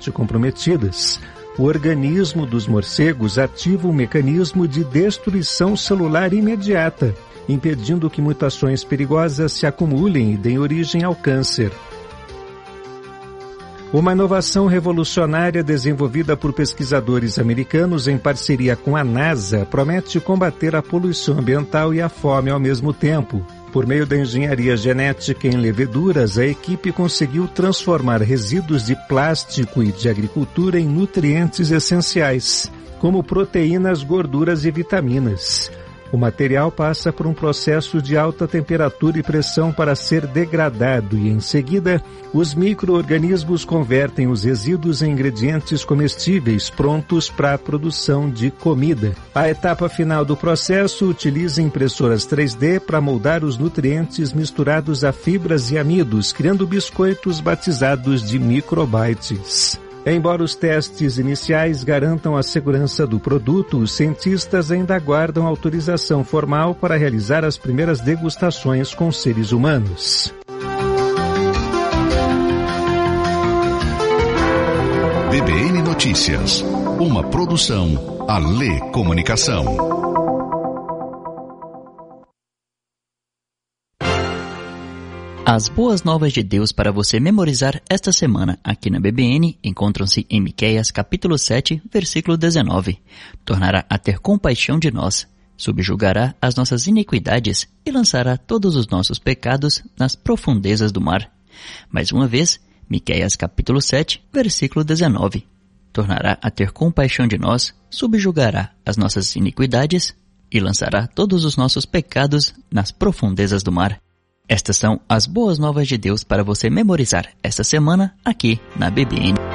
gravemente comprometidas. O organismo dos morcegos ativa um mecanismo de destruição celular imediata, impedindo que mutações perigosas se acumulem e deem origem ao câncer. Uma inovação revolucionária desenvolvida por pesquisadores americanos em parceria com a NASA promete combater a poluição ambiental e a fome ao mesmo tempo. Por meio da engenharia genética em leveduras, a equipe conseguiu transformar resíduos de plástico e de agricultura em nutrientes essenciais, como proteínas, gorduras e vitaminas. O material passa por um processo de alta temperatura e pressão para ser degradado e, em seguida, os micro-organismos convertem os resíduos em ingredientes comestíveis prontos para a produção de comida. A etapa final do processo utiliza impressoras 3D para moldar os nutrientes misturados a fibras e amidos, criando biscoitos batizados de microbites. Embora os testes iniciais garantam a segurança do produto, os cientistas ainda aguardam autorização formal para realizar as primeiras degustações com seres humanos. BBN Notícias, uma produção Alê Comunicação. As boas novas de Deus para você memorizar esta semana aqui na BBN encontram-se em Miqueias capítulo 7, versículo 19. Tornará a ter compaixão de nós, subjugará as nossas iniquidades e lançará todos os nossos pecados nas profundezas do mar. Mais uma vez, Miqueias capítulo 7, versículo 19. Tornará a ter compaixão de nós, subjugará as nossas iniquidades e lançará todos os nossos pecados nas profundezas do mar. Estas são as boas novas de Deus para você memorizar esta semana aqui na BBN.